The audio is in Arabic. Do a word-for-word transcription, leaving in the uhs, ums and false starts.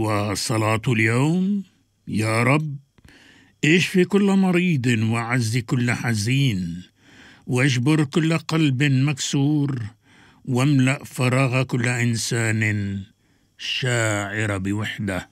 وصلاة اليوم: يا رب اشف كل مريض وعز كل حزين، واجبر كل قلب مكسور، واملأ فراغ كل إنسان شاعر بوحدة.